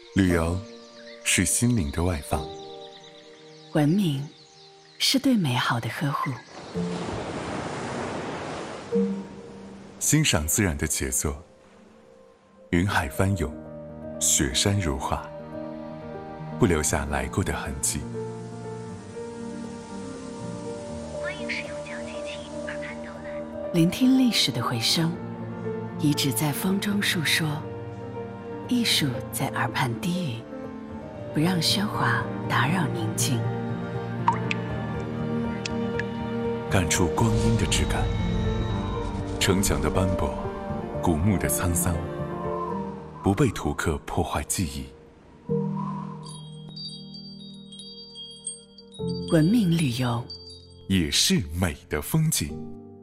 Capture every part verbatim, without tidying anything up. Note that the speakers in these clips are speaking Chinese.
旅游是心灵的外放， 文明是对美好的呵护。 欣赏自然的杰作，云海翻涌，雪山如画，不留下来过的痕迹。 欢迎使用脚机器耳畔导览， 聆听历史的回声，遗址在风中述说，艺术在耳畔低语，不让喧哗打扰宁静。 感触光阴的质感，城墙的斑驳，古墓的沧桑，不被图刻破坏记忆。 文明旅游也是美的风景。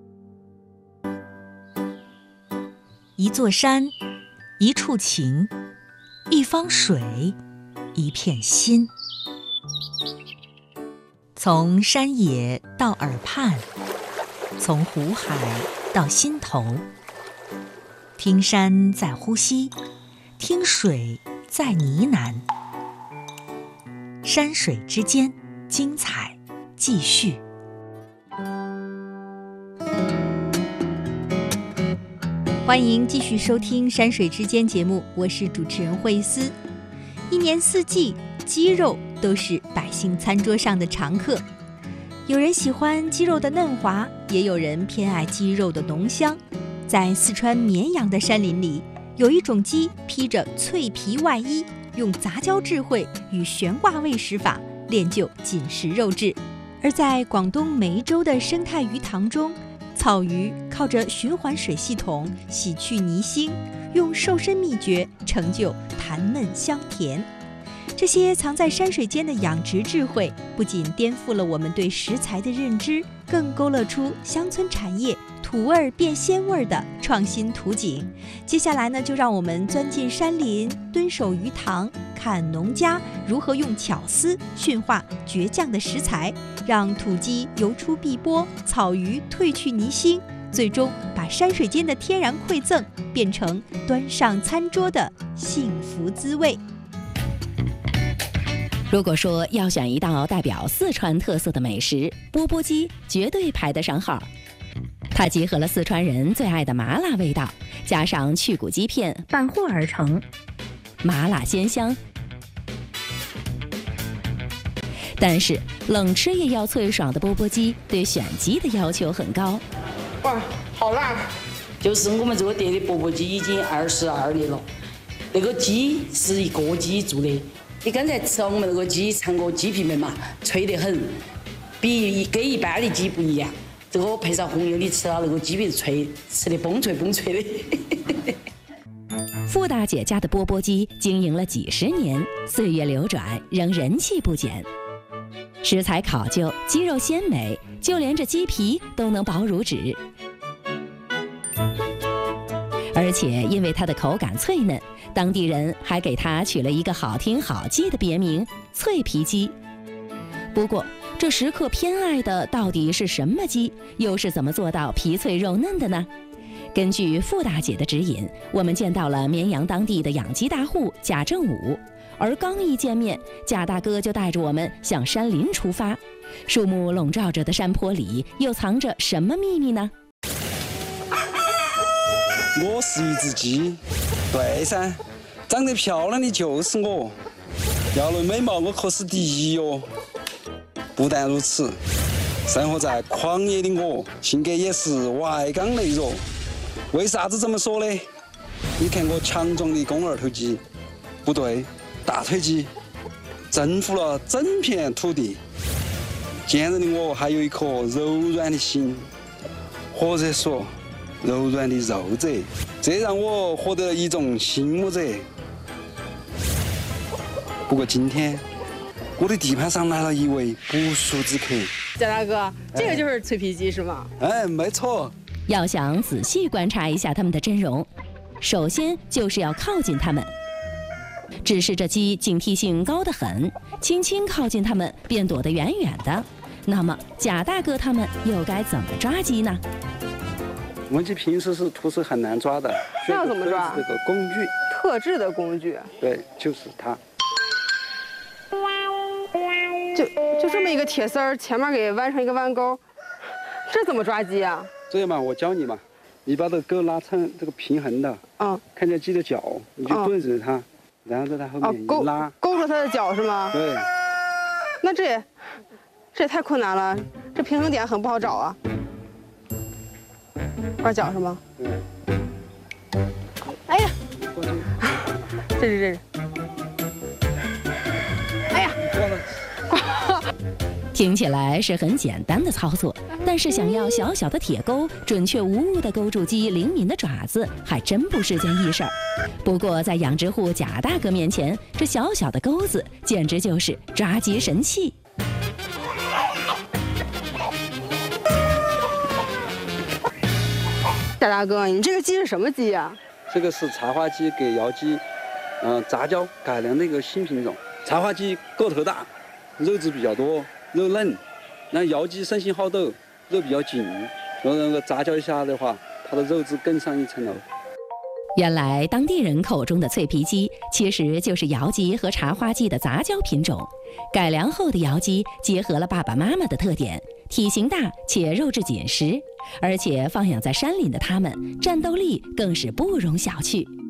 一座山，一处情，一方水，一片心。从山野到耳畔，从湖海到心头，听山在呼吸，听水在呢喃。山水之间，精彩继续。欢迎继续收听《山水之间》节目，我是主持人慧思。一年四季，鸡肉都是百姓餐桌上的常客。有人喜欢鸡肉的嫩滑，也有人偏爱鸡肉的浓香。在四川绵阳的山林里，有一种鸡披着脆皮外衣，用杂交智慧与悬挂喂食法练就紧实肉质。而在广东梅州的生态鱼塘中，草鱼靠着循环水系统洗去泥腥，用瘦身秘诀成就弹嫩香甜。这些藏在山水间的养殖智慧，不仅颠覆了我们对食材的认知，更勾勒出乡村产业土味变鲜味的创新图景。接下来呢，就让我们钻进山林，蹲守鱼塘，看农家如何用巧思驯化倔强的食材，让土鸡游出碧波，草鱼褪去泥腥，最终把山水间的天然馈赠变成端上餐桌的幸福滋味。 如果说要选一道代表四川特色的美食，钵钵鸡绝对排得上号。它结合了四川人最爱的麻辣味道，加上去骨鸡片拌和而成，麻辣鲜香。但是冷吃也要脆爽的钵钵鸡对选鸡的要求很高。 哇，好辣！就是我们这个店的钵钵鸡已经二十二年了，那个鸡是一个鸡做的。你刚才吃了我们那个鸡，尝过鸡皮没嘛？脆得很，比跟一般的鸡不一样。这个配上红油，你吃了那个鸡皮脆，吃的崩脆崩脆的。 傅大姐家的钵钵鸡经营了几十年，岁月流转，仍人气不减。食材考究，鸡肉鲜美，就连这鸡皮都能薄如纸。而且因为它的口感脆嫩，当地人还给它取了一个好听好记的别名——脆皮鸡。不过，这食客偏爱的到底是什么鸡？又是怎么做到皮脆肉嫩的呢？根据傅大姐的指引，我们见到了绵阳当地的养鸡大户贾正武。而刚一见面，贾大哥就带着我们向山林出发。树木笼罩着的山坡里，又藏着什么秘密呢？ 我是一只鸡，对噻，长得漂亮的就是我。要论美貌，我可是第一哟。不但如此，生活在旷野的我，性格也是外刚内弱。为啥子这么说呢？你看我强壮的肱二头肌，不对，大腿肌，征服了整片土地。坚韧的我还有一颗柔软的心，或者说柔软的肉者，这让我获得了一种醒目者。不过今天我的地盘上来了一位不速之客。 贾大哥，这个就是脆皮鸡是吗？ 哎，没错。 要想仔细观察一下它们的真容，首先就是要靠近它们。只是这鸡警惕性高得很，轻轻靠近它们便躲得远远的。那么贾大哥他们又该怎么抓鸡呢？ 我们鸡平时是徒手很难抓的， 那要怎么抓？ 这个工具。 特制的工具。 对，就是它。 就就这么一个铁丝儿，前面给弯成一个弯钩，这怎么抓鸡啊？ 这样嘛，我教你嘛，你把这个钩拉成这个平衡的， 嗯， 看见鸡的脚，你就对着它，然后在它后面一拉， 勾住它的脚是吗？ 对。 那这也这也太困难了，这平衡点很不好找啊。抓脚是吗？ 对。 哎呀，这是这是。哎呀， 听起来是很简单的操作，但是想要小小的铁钩准确无误地勾住鸡灵敏的爪子，还真不是件易事儿。不过在养殖户贾大哥面前，这小小的钩子简直就是抓鸡神器。 贾大哥，你这个鸡是什么鸡呀？ 这个是茶花鸡给窑鸡，嗯、呃，杂交改良的一个新品种。茶花鸡个头大，肉质比较多，肉嫩。那窑鸡生性好斗，肉比较紧，然后那个杂交一下的话，它的肉质更上一层楼。 原来当地人口中的脆皮鸡，其实就是窑鸡和茶花鸡的杂交品种。改良后的窑鸡结合了爸爸妈妈的特点，体型大且肉质紧实，而且放养在山林的它们，战斗力更是不容小觑。